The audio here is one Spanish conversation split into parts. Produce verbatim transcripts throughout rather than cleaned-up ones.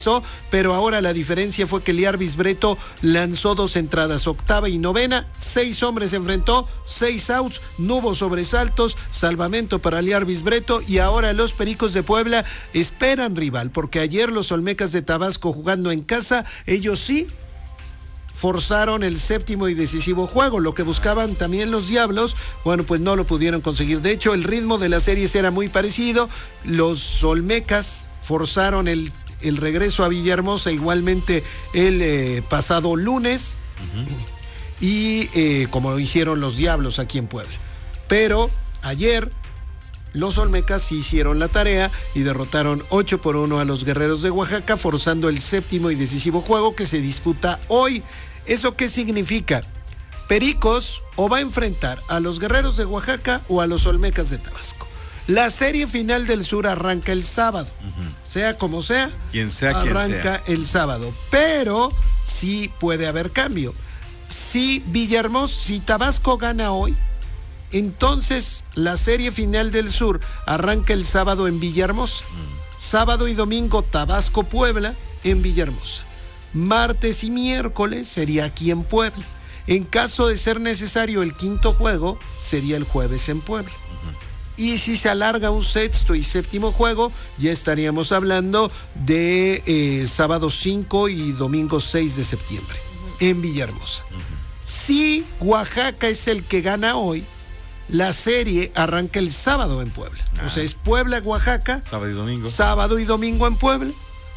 Pero ahora la diferencia fue que Liarbis Breto lanzó dos entradas, octava y novena, seis hombres se enfrentó, seis outs, no hubo sobresaltos, salvamento para Liarbis Breto, y ahora los Pericos de Puebla esperan rival, porque ayer los Olmecas de Tabasco, jugando en casa, ellos sí forzaron el séptimo y decisivo juego. Lo que buscaban también los Diablos, bueno, pues no lo pudieron conseguir. De hecho, el ritmo de las series era muy parecido. Los Olmecas forzaron el el regreso a Villahermosa igualmente el eh, pasado lunes, uh-huh. y eh, como lo hicieron los Diablos aquí en Puebla. Pero ayer los Olmecas sí hicieron la tarea y derrotaron ocho por uno a los Guerreros de Oaxaca, forzando el séptimo y decisivo juego que se disputa hoy. ¿Eso qué significa? Pericos o va a enfrentar a los Guerreros de Oaxaca o a los Olmecas de Tabasco. La serie final del sur arranca el sábado, uh-huh. sea como sea, quien sea arranca quien sea. el sábado, pero sí puede haber cambio. Si Villahermosa, si Tabasco gana hoy, entonces la serie final del sur arranca el sábado en Villahermosa. Uh-huh. Sábado y domingo Tabasco-Puebla en Villahermosa. Martes y miércoles sería aquí en Puebla. En caso de ser necesario el quinto juego, sería el jueves en Puebla. Y si se alarga un sexto y séptimo juego, ya estaríamos hablando de eh, sábado cinco y domingo seis de septiembre, uh-huh. en Villahermosa. Uh-huh. Si Oaxaca es el que gana hoy, la serie arranca el sábado en Puebla. Ah. O sea, es Puebla-Oaxaca. Sábado y domingo. Sábado y domingo en Puebla.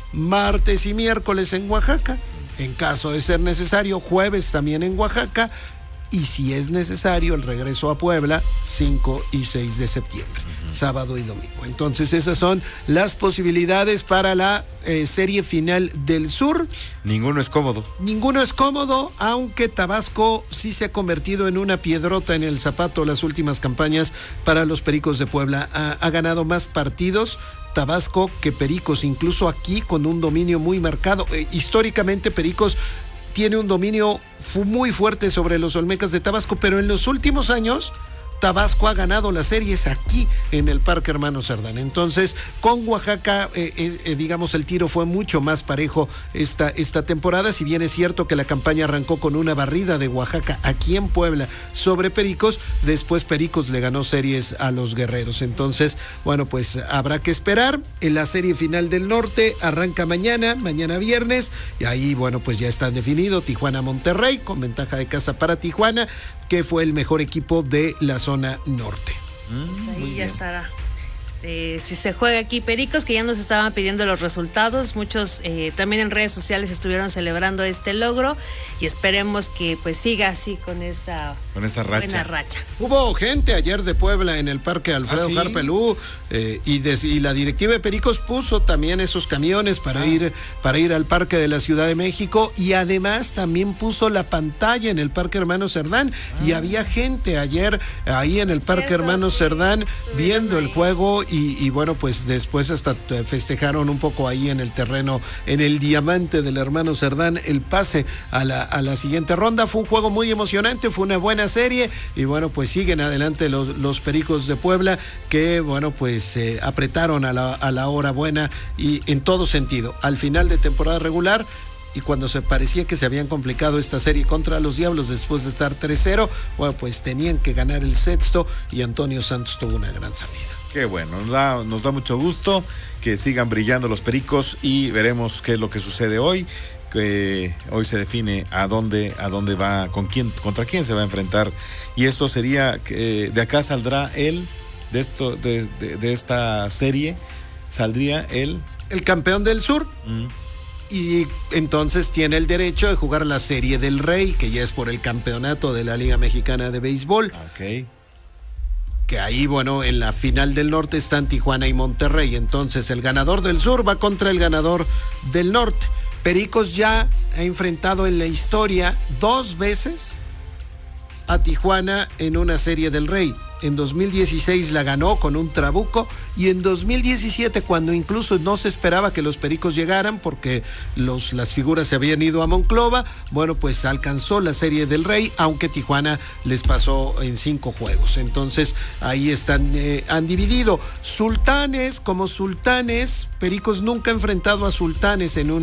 Martes y miércoles en Oaxaca. En caso de ser necesario, jueves también en Oaxaca. Y si es necesario, el regreso a Puebla, cinco y seis de septiembre, uh-huh. sábado y domingo. Entonces esas son las posibilidades para la eh, serie final del sur. Ninguno es cómodo. Ninguno es cómodo, aunque Tabasco sí se ha convertido en una piedrota en el zapato las últimas campañas para los Pericos de Puebla. Ha, ha ganado más partidos Tabasco que Pericos, incluso aquí con un dominio muy marcado. Eh, históricamente Pericos tiene un dominio muy fuerte sobre los Olmecas de Tabasco, pero en los últimos años Tabasco ha ganado las series aquí en el Parque Hermano Cerdán. Entonces, con Oaxaca, eh, eh, digamos, el tiro fue mucho más parejo esta, esta temporada. Si bien es cierto que la campaña arrancó con una barrida de Oaxaca aquí en Puebla sobre Pericos, después Pericos le ganó series a los Guerreros. Entonces, bueno, pues habrá que esperar. En la serie final del norte arranca mañana, mañana viernes, y ahí, bueno, pues ya está definido Tijuana-Monterrey, con ventaja de casa para Tijuana, que fue el mejor equipo de la zona norte. Pues ahí ya estará. Eh, si se juega aquí Pericos, que ya nos estaban pidiendo los resultados, muchos eh, también en redes sociales estuvieron celebrando este logro, y esperemos que pues siga así con esa, con esa racha. buena racha. Hubo gente ayer de Puebla en el Parque Alfredo ¿Ah, sí? Harpelú, eh, y, des, y la directiva de Pericos puso también esos camiones para ah. ir para ir al Parque de la Ciudad de México, y además también puso la pantalla en el Parque Hermano Cerdán, ah. y había gente ayer ahí en el Parque Cierto, Hermano sí. Cerdán viendo el juego. Y, y bueno, pues después hasta festejaron un poco ahí en el terreno, en el diamante del Hermano Cerdán, el pase a la, a la siguiente ronda. Fue un juego muy emocionante, fue una buena serie, y bueno, pues siguen adelante los, los Pericos de Puebla, que bueno, pues eh, apretaron a la, a la hora buena y en todo sentido. Al final de temporada regular, y cuando se parecía que se habían complicado esta serie contra los Diablos después de estar tres cero, bueno, pues tenían que ganar el sexto, y Antonio Santos tuvo una gran salida. Qué bueno, nos da, nos da mucho gusto que sigan brillando los Pericos, y veremos qué es lo que sucede hoy, que hoy se define a dónde, a dónde va, con quién, contra quién se va a enfrentar, y esto sería, eh, de acá saldrá él, de esto, de, de, de esta serie, saldría él. El campeón del sur. Mm. Y entonces tiene el derecho de jugar la Serie del Rey, que ya es por el campeonato de la Liga Mexicana de Béisbol. Ok. Que ahí, bueno, en la final del norte están Tijuana y Monterrey. Entonces el ganador del sur va contra el ganador del norte. Pericos ya ha enfrentado en la historia dos veces a Tijuana en una Serie del Rey. en dos mil dieciséis la ganó con un trabuco y en dos mil diecisiete, cuando incluso no se esperaba que los Pericos llegaran porque los, las figuras se habían ido a Monclova, bueno, pues alcanzó la Serie del Rey, aunque Tijuana les pasó en cinco juegos. Entonces ahí están, eh, han dividido. Sultanes como Sultanes, Pericos nunca ha enfrentado a Sultanes en un